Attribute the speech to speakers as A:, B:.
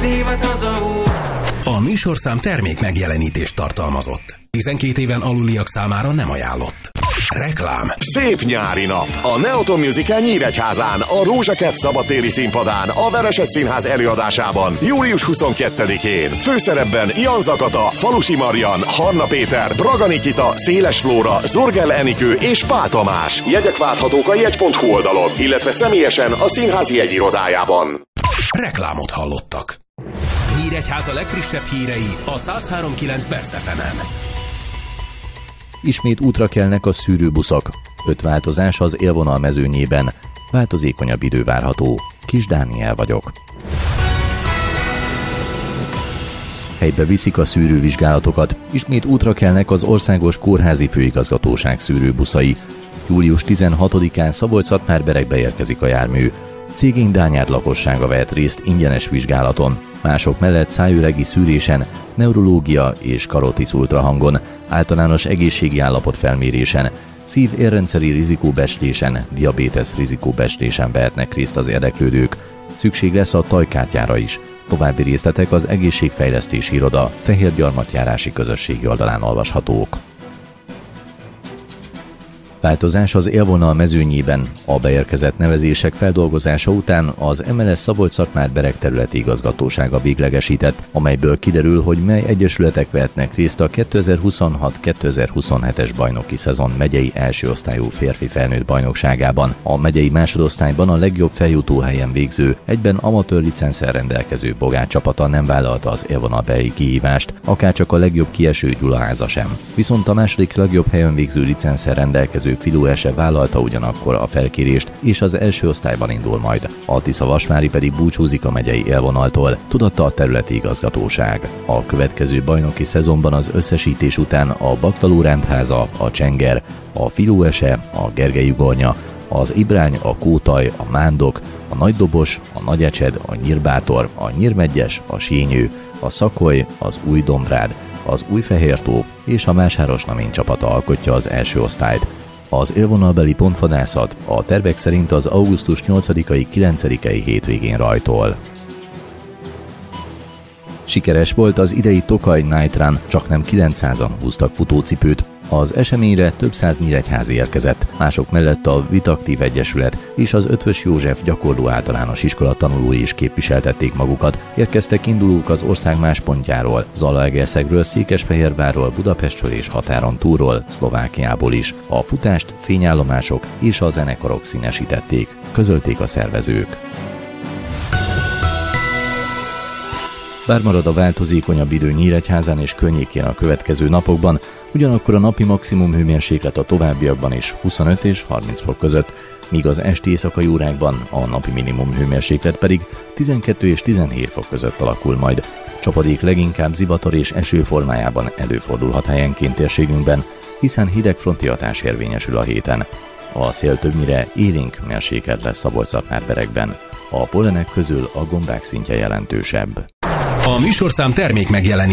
A: szívet az a út.
B: A műsorszám termék megjelenítést tartalmazott. 12 éven aluliak számára nem ajánlott. Reklám.
C: Szép nyári nap. A Neoton Musical Nyíregyházán, a Rózsakert szabadtéri színpadán, a Veresett Színház előadásában, július 22-én. Főszerepben Jan Zakata, Falusi Marian, Hanna Péter, Braga Nikita, Széles Flóra, Zorgel Enikő és Pál Tamás. Jegyek válthatók a jegy.hu oldalon, illetve személyesen a színházi jegyirodájában.
B: Reklámot hallottak. Nyíregyháza legfrissebb hírei a 103.9 Best FM-en.
D: Ismét útra kelnek a szűrőbuszok. 5 változás az élvonal mezőnyében. Változékonyabb idő várható. Kis Dániel vagyok. Helybe viszik a szűrővizsgálatokat. Ismét útra kelnek az Országos Kórházi Főigazgatóság szűrőbuszai. Július 16-án Szabolcs-Szatmár-Berekbe érkezik a jármű. Cégény Dányárd lakossága vehet részt ingyenes vizsgálaton. Mások mellett szájüregi szűrésen, neurológia és karotisz ultrahangon, általános egészségi állapot felmérésen, szív-érrendszeri rizikóbecslésen, diabétesz rizikóbecslésen vehetnek részt az érdeklődők. Szükség lesz a tajkártyára is. További részletek az Egészségfejlesztési Iroda Fehérgyarmatjárási Közösségi oldalán olvashatók. Változás az élvonal mezőnyében. A beérkezett nevezések feldolgozása után az MLS Szabolcs-Szatmár-Bereg területi igazgatósága véglegesített, amelyből kiderül, hogy mely egyesületek vehetnek részt a 2026-2027-es bajnoki szezon megyei első osztályú férfi felnőtt bajnokságában. A megyei másodosztályban a legjobb feljutó helyen végző, egyben amatőr licenszel rendelkező Bogár csapata nem vállalta az élvonalbeli kihívást, akárcsak a legjobb kieső Gyulaháza sem. Viszont a második legjobb helyen végző licenszel rendelkező Filuese vállalta ugyanakkor a felkérést, és az első osztályban indul majd. A Tisza-Vasmári pedig búcsúzik a megyei élvonaltól, tudatta a területi igazgatóság. A következő bajnoki szezonban az összesítés után a Baktaló-Rendháza, a Csenger, a Filuese, a Gergely-Ugornya, az Ibrány, a Kótaj, a Mándok, a Nagydobos, a Nagyecsed, a Nyírbátor, a Nyírmegyes, a Sényő, a Szakoly, az Új-Dombrád, az Újfehértó és a Másárosnamény csapata alkotja az első osztályt. Az élvonalbeli pontvadászat a tervek szerint az augusztus 8-ai 9-ei hétvégén rajtol. Sikeres volt az idei Tokaj Night Run, csaknem 900-an húztak futócipőt. Az eseményre több száz nyíregyházi érkezett, mások mellett a Vitaktív Egyesület és az Ötvös József gyakorló általános iskola tanulói is képviseltették magukat. Érkeztek indulók az ország más pontjáról, Zalaegerszegről, Székesfehérvárról, Budapestről és határon túlról, Szlovákiából is. A futást fényállomások és a zenekarok színesítették, közölték a szervezők. Bár marad a változékonyabb idő Nyíregyházán és környékén a következő napokban, ugyanakkor a napi maximum hőmérséklet a továbbiakban is 25 és 30 fok között, míg az esti éjszakai órákban a napi minimum hőmérséklet pedig 12 és 17 fok között alakul majd. Csapadék leginkább zivatar és eső formájában előfordulhat helyenként térségünkben, hiszen hidegfronti hatás érvényesül a héten. A szél többnyire élénk mérsékelt lesz Szabolcs-Szatmár-Berekben. A pollenek közül a gombák szintje jelentősebb.
B: A műsorszám termék megjelenítést